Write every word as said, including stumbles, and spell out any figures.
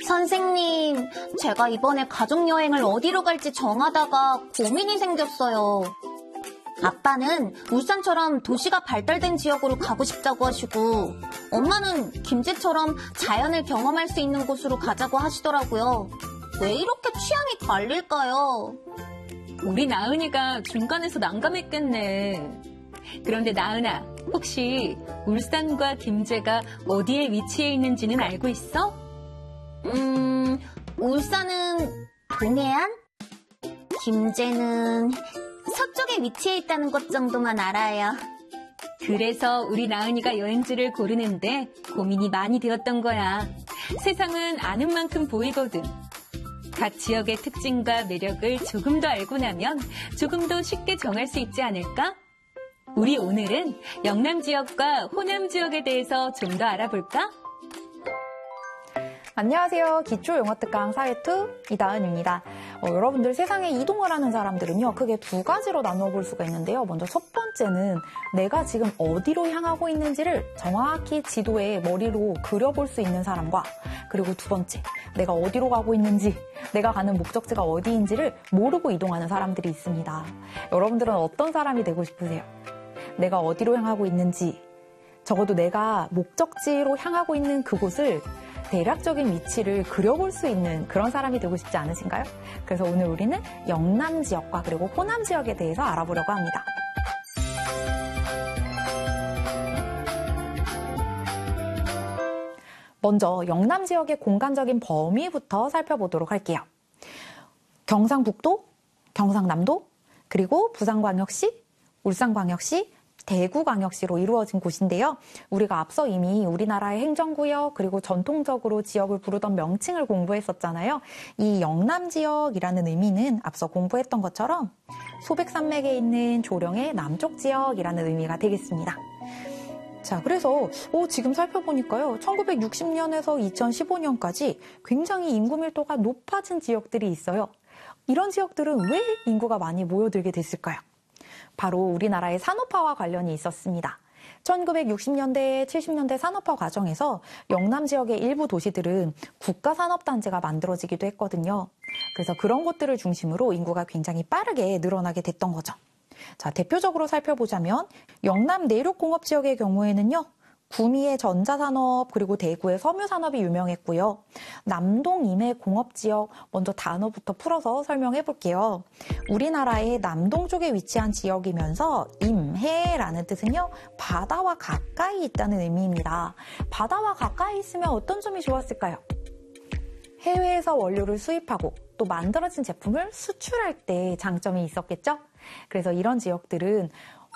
선생님, 제가 이번에 가족여행을 어디로 갈지 정하다가 고민이 생겼어요. 아빠는 울산처럼 도시가 발달된 지역으로 가고 싶다고 하시고, 엄마는 김제처럼 자연을 경험할 수 있는 곳으로 가자고 하시더라고요. 왜 이렇게 취향이 갈릴까요? 우리 나은이가 중간에서 난감했겠네. 그런데 나은아, 혹시 울산과 김제가 어디에 위치해 있는지는 알고 있어? 음, 울산은 동해안? 김제는 서쪽에 위치해 있다는 것 정도만 알아요. 그래서 우리 나은이가 여행지를 고르는데 고민이 많이 되었던 거야. 세상은 아는 만큼 보이거든. 각 지역의 특징과 매력을 조금 더 알고 나면 조금 더 쉽게 정할 수 있지 않을까? 우리 오늘은 영남 지역과 호남 지역에 대해서 좀 더 알아볼까? 안녕하세요. 기초영어특강 사회투 이다은입니다. 어, 여러분들 세상에 이동을 하는 사람들은요, 크게 두 가지로 나누어 볼 수가 있는데요. 먼저 첫 번째는 내가 지금 어디로 향하고 있는지를 정확히 지도에 머리로 그려볼 수 있는 사람과, 그리고 두 번째, 내가 어디로 가고 있는지, 내가 가는 목적지가 어디인지를 모르고 이동하는 사람들이 있습니다. 여러분들은 어떤 사람이 되고 싶으세요? 내가 어디로 향하고 있는지, 적어도 내가 목적지로 향하고 있는 그곳을 대략적인 위치를 그려볼 수 있는 그런 사람이 되고 싶지 않으신가요? 그래서 오늘 우리는 영남 지역과 그리고 호남 지역에 대해서 알아보려고 합니다. 먼저 영남 지역의 공간적인 범위부터 살펴보도록 할게요. 경상북도, 경상남도, 그리고 부산광역시, 울산광역시, 대구광역시로 이루어진 곳인데요. 우리가 앞서 이미 우리나라의 행정구역 그리고 전통적으로 지역을 부르던 명칭을 공부했었잖아요. 이 영남지역이라는 의미는 앞서 공부했던 것처럼 소백산맥에 있는 조령의 남쪽 지역이라는 의미가 되겠습니다. 자, 그래서 오, 지금 살펴보니까요. 천구백육십 년에서 이천십오 년까지 굉장히 인구 밀도가 높아진 지역들이 있어요. 이런 지역들은 왜 인구가 많이 모여들게 됐을까요? 바로 우리나라의 산업화와 관련이 있었습니다. 천구백육십 년대, 칠십 년대 산업화 과정에서 영남 지역의 일부 도시들은 국가산업단지가 만들어지기도 했거든요. 그래서 그런 곳들을 중심으로 인구가 굉장히 빠르게 늘어나게 됐던 거죠. 자, 대표적으로 살펴보자면 영남 내륙공업 지역의 경우에는요. 구미의 전자산업 그리고 대구의 섬유산업이 유명했고요. 남동 임해 공업지역, 먼저 단어부터 풀어서 설명해 볼게요. 우리나라의 남동 쪽에 위치한 지역이면서 임해라는 뜻은요. 바다와 가까이 있다는 의미입니다. 바다와 가까이 있으면 어떤 점이 좋았을까요? 해외에서 원료를 수입하고 또 만들어진 제품을 수출할 때 장점이 있었겠죠? 그래서 이런 지역들은